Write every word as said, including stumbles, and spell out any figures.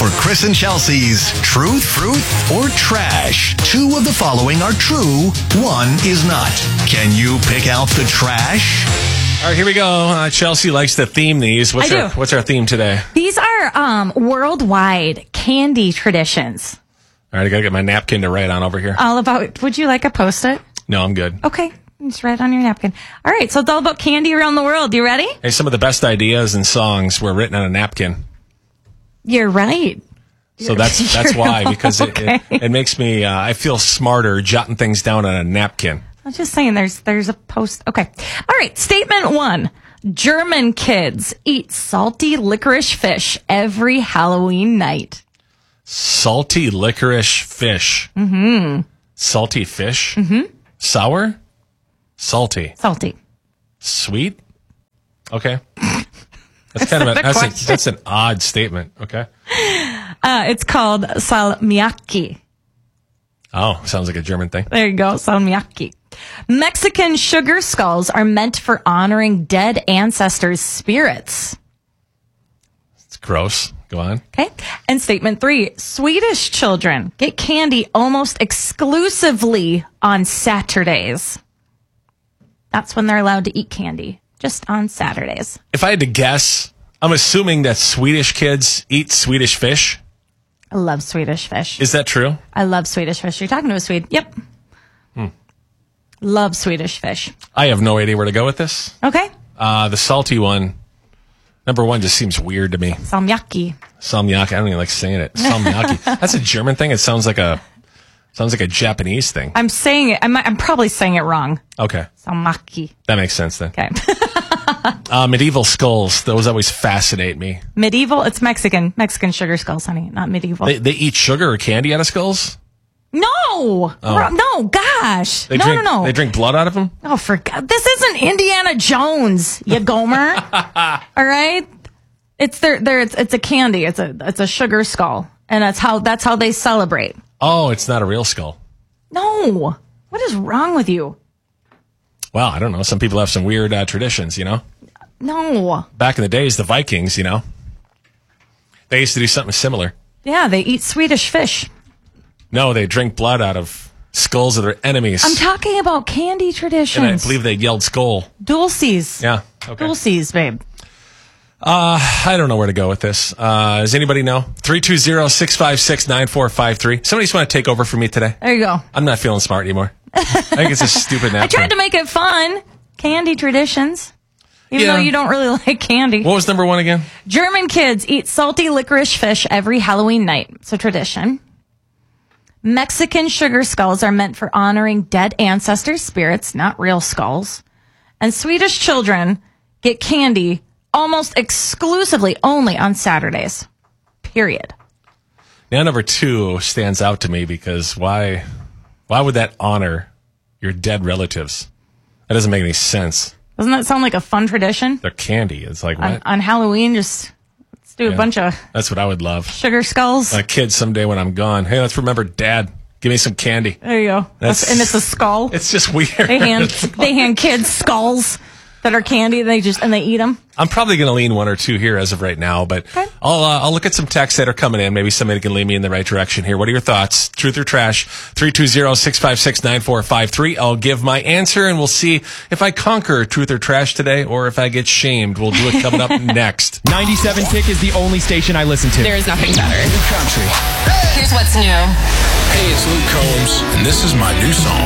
for Chris and Chelsea's Truth, Truth, or Trash. Two of the following are true, one is not. Can you pick out the trash? All right, here we go. Uh, Chelsea likes to theme these. What's I our do. What's our theme today? These are um, worldwide candy traditions. All right, I got to get my napkin to write on over here. All about, would you like a Post-it? No, I'm good. Okay, just write it on your napkin. All right, so it's all about candy around the world. You ready? Hey, some of the best ideas and songs were written on a napkin. You're right. So that's that's why, because Okay. it, it, it makes me, uh, I feel smarter jotting things down on a napkin. I'm just saying there's there's a post. Okay. All right. Statement one. German kids eat salty licorice fish every Halloween night. Salty licorice fish. Mm-hmm. Salty fish? Mm-hmm. Sour? Salty. Salty. Sweet? Okay. That's kind of a, the that's, a, question. that's an odd statement. Okay. Uh, it's called salmiakki. Oh, sounds like a German thing. There you go. Salmiakki. Mexican sugar skulls are meant for honoring dead ancestors' spirits. It's gross. Go on. Okay. And statement three. Swedish children get candy almost exclusively on Saturdays. That's when they're allowed to eat candy. Just on Saturdays. If I had to guess, I'm assuming that Swedish kids eat Swedish fish. I love Swedish fish. Is that true? I love Swedish fish. You're talking to a Swede. Yep. Hmm. Love Swedish fish. I have no idea where to go with this. Okay. Uh, the salty one, number one, just seems weird to me. Salmiakki. Salmiakki. I don't even like saying it. Salmiakki. That's a German thing. It sounds like a sounds like a Japanese thing. I'm saying it. I'm, I'm probably saying it wrong. Okay. Salmiakki. That makes sense then. Okay. Uh, medieval skulls. Those always fascinate me. Medieval. It's Mexican. Mexican sugar skulls, honey. Not medieval. They, they eat sugar or candy out of skulls? no. Oh. No. Gosh. They no, drink, no, no. They drink blood out of them? Oh, for God. This isn't Indiana Jones, you Gomer. All right? It's their, their, it's, it's a candy. It's a, it's a sugar skull. And that's how, that's how they celebrate. Oh, it's not a real skull. No. What is wrong with you? Well, I don't know. Some people have some weird uh, traditions, you know? No. Back in the days, the Vikings, you know? They used to do something similar. Yeah, they eat Swedish fish. No, they drink blood out of skulls of their enemies. I'm talking about candy traditions. And I believe they yelled skull. Dulces. Yeah. Okay. Dulces, babe. Uh, I don't know where to go with this. Uh, does anybody know? three two zero, six five six, nine four five three. Somebody just want to take over for me today? There you go. I'm not feeling smart anymore. I think it's a stupid I nap. tried to make it fun. Candy traditions. Even Yeah. though you don't really like candy. What was number one again? German kids eat salty licorice fish every Halloween night. It's a tradition. Mexican sugar skulls are meant for honoring dead ancestors' spirits, not real skulls. And Swedish children get candy almost exclusively only on Saturdays. Period. Now, number two stands out to me because why, why would that honor your dead relatives? That doesn't make any sense. Doesn't that sound like a fun tradition? They're candy. It's like, On, what? on Halloween, just let's do a Yeah. bunch of That's what I would love. sugar skulls. My kids someday when I'm gone. Hey, let's remember Dad. Give me some candy. There you go. That's- and it's a skull. It's just weird. They hand they hand kids skulls that are candy. They just and they eat them. I'm probably going to lean one or two here as of right now, but Okay. I'll uh, I'll look at some texts that are coming in. Maybe somebody can lead me in the right direction here. What are your thoughts? Truth or trash? three two zero, six five six, nine four five three. I'll give my answer, and we'll see if I conquer truth or trash today, or if I get shamed. We'll do it coming up next. ninety-seven Tick is the only station I listen to. There is nothing better. Country. Here's what's new. Hey, it's Luke Combs, and this is my new song.